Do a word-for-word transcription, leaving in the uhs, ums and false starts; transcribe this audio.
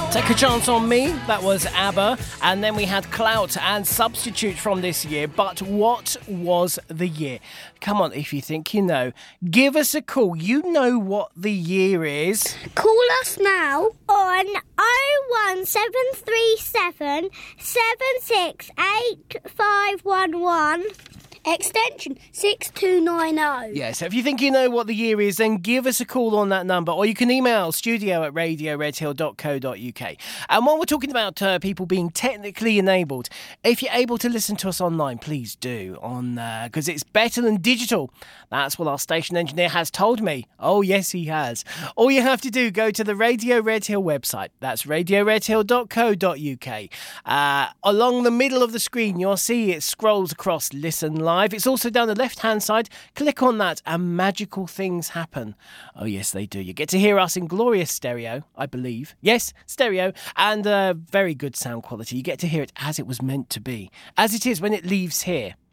Take a Chance on Me, that was ABBA. And then we had Clout and Substitute from this year. But what was the year? Come on, if you think you know, give us a call. You know what the year is. Call us now on oh one seven three seven, seven six eight five one one. Extension six two nine oh. Yeah, so if you think you know what the year is, then give us a call on that number, or you can email studio at radio red hill dot co dot uk. And while we're talking about uh, people being technically enabled, if you're able to listen to us online, please do, on because uh, it's better than digital. That's what our station engineer has told me. Oh, yes, he has. All you have to do, go to the Radio Red Hill website. That's radio red hill dot co dot uk. Uh, along the middle of the screen, you'll see it scrolls across Listen Live. It's also down the left-hand side. Click on that and magical things happen. Oh, yes, they do. You get to hear us in glorious stereo, I believe. Yes, stereo, and uh, very good sound quality. You get to hear it as it was meant to be, as it is when it leaves here.